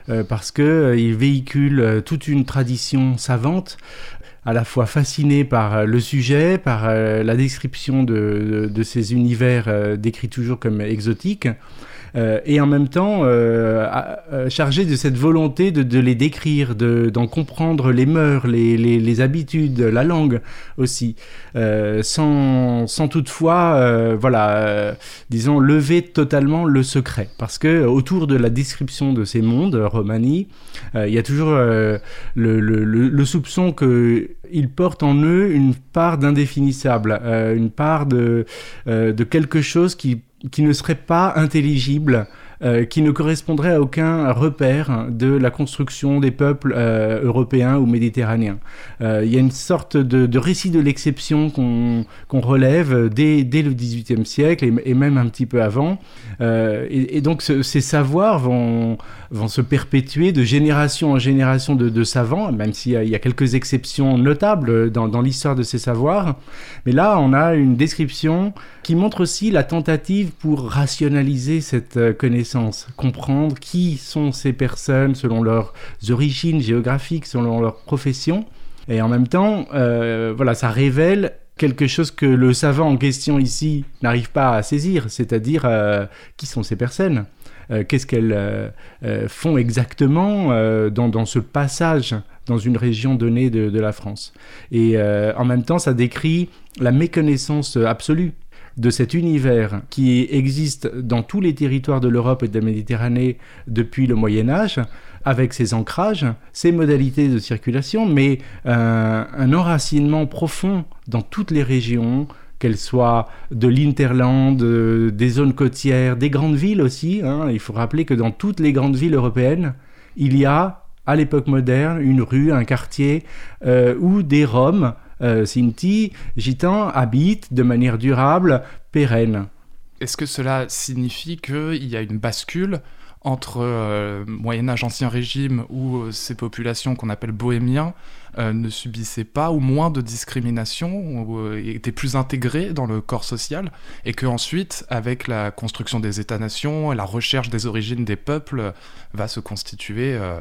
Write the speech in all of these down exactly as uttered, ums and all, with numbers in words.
euh, parce qu'il euh, véhicule euh, toute une tradition savante, à la fois fasciné par le sujet, par euh, la description de, de, de ces univers euh, décrits toujours comme exotiques, euh, et en même temps euh, euh, chargé de cette volonté de, de les décrire, de, d'en comprendre les mœurs, les, les, les habitudes, la langue aussi, euh, sans, sans toutefois, euh, voilà, euh, disons, lever totalement le secret. Parce que autour de la description de ces mondes, Romani, euh, il y a toujours euh, le, le, le, le soupçon que ils portent en eux une part d'indéfinissable, euh, une part de, euh, de quelque chose qui, qui ne serait pas intelligible, euh, qui ne correspondrait à aucun repère de la construction des peuples euh, européens ou méditerranéens. Euh, il y a une sorte de, de récit de l'exception qu'on, qu'on relève dès, dès le dix-huitième siècle et, et même un petit peu avant. Euh, et, et donc ce, ces savoirs vont, vont se perpétuer de génération en génération de, de savants, même s'il y a, il y a quelques exceptions notables dans, dans l'histoire de ces savoirs. Mais là, on a une description qui montre aussi la tentative pour rationaliser cette connaissance, comprendre qui sont ces personnes selon leurs origines géographiques, selon leur profession. Et en même temps, euh, voilà, ça révèle quelque chose que le savant en question ici n'arrive pas à saisir, c'est-à-dire euh, qui sont ces personnes, euh, qu'est-ce qu'elles euh, euh, font exactement euh, dans, dans ce passage dans une région donnée de, de la France. Et euh, en même temps, ça décrit la méconnaissance absolue de cet univers qui existe dans tous les territoires de l'Europe et de la Méditerranée depuis le Moyen-Âge, avec ses ancrages, ses modalités de circulation, mais euh, un enracinement profond dans toutes les régions, qu'elles soient de l'hinterland, euh, des zones côtières, des grandes villes aussi. Hein. Il faut rappeler que dans toutes les grandes villes européennes, il y a, à l'époque moderne, une rue, un quartier euh, où des Roms, Euh, Sinti, Gitans habitent de manière durable, pérenne. Est-ce que cela signifie qu'il y a une bascule entre euh, Moyen-Âge, Ancien Régime, où euh, ces populations qu'on appelle bohémiens euh, ne subissaient pas ou moins de discrimination, ou euh, étaient plus intégrés dans le corps social, et qu'ensuite, avec la construction des États-nations et la recherche des origines des peuples, va se constituer euh,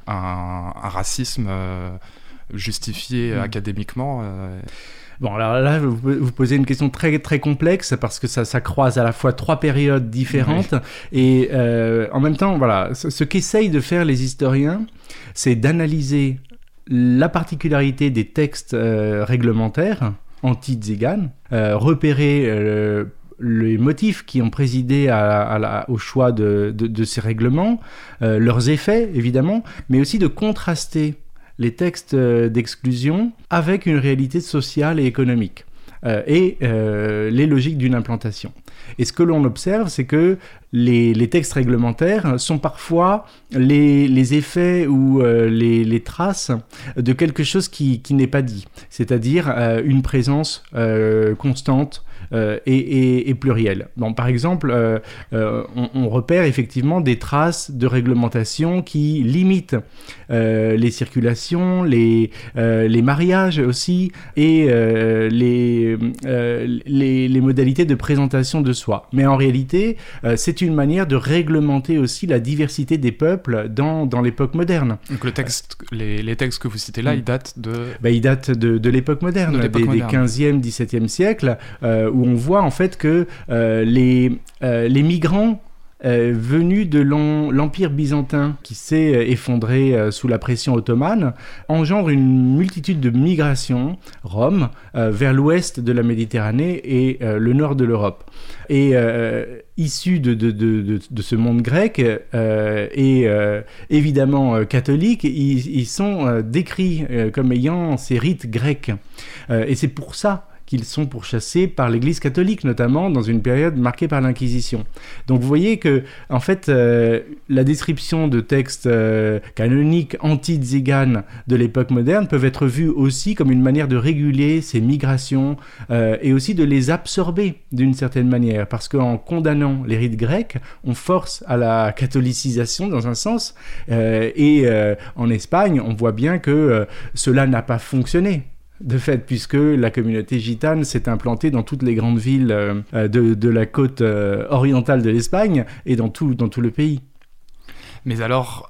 un, un racisme euh, justifié mmh. académiquement euh... Bon, alors là, vous, vous posez une question très, très complexe parce que ça, ça croise à la fois trois périodes différentes. Oui. Et euh, en même temps, voilà, ce, ce qu'essayent de faire les historiens, c'est d'analyser la particularité des textes euh, réglementaires anti-tziganes, euh, repérer euh, les motifs qui ont présidé à, à la, au choix de, de, de ces règlements, euh, leurs effets, évidemment, mais aussi de contraster les textes d'exclusion avec une réalité sociale et économique euh, et euh, les logiques d'une implantation. Et ce que l'on observe, c'est que les, les textes réglementaires sont parfois les, les effets ou euh, les, les traces de quelque chose qui, qui n'est pas dit, c'est-à-dire euh, une présence euh, constante euh, et, et, et plurielle. Bon, par exemple, euh, euh, on, on repère effectivement des traces de réglementation qui limitent euh, les circulations, les, euh, les mariages aussi, et euh, les, euh, les, les modalités de présentation de soi. Mais en réalité, euh, c'est une manière de réglementer aussi la diversité des peuples dans, dans l'époque moderne. Donc le texte, euh, les, les textes que vous citez là, mmh. ils datent de... Bah, ils datent de, de l'époque moderne, de l'époque des, moderne. des quinzième, dix-septième siècle, euh, où on voit en fait que euh, les, euh, les migrants Euh, venus de l'Empire byzantin qui s'est euh, effondré euh, sous la pression ottomane, engendre une multitude de migrations roms euh, vers l'ouest de la Méditerranée et euh, le nord de l'Europe. Et euh, issus de, de, de, de, de ce monde grec euh, et euh, évidemment euh, catholique, ils, ils sont euh, décrits euh, comme ayant ces rites grecs. Euh, et c'est pour ça qu'ils sont pourchassés par l'Église catholique, notamment dans une période marquée par l'Inquisition. Donc vous voyez que, en fait, euh, la description de textes euh, canoniques anti-tziganes de l'époque moderne peuvent être vus aussi comme une manière de réguler ces migrations euh, et aussi de les absorber d'une certaine manière, parce qu'en condamnant les rites grecs, on force à la catholicisation dans un sens, euh, et euh, en Espagne, on voit bien que euh, cela n'a pas fonctionné. De fait, puisque la communauté gitane s'est implantée dans toutes les grandes villes euh, de, de la côte euh, orientale de l'Espagne et dans tout, dans tout le pays. Mais alors,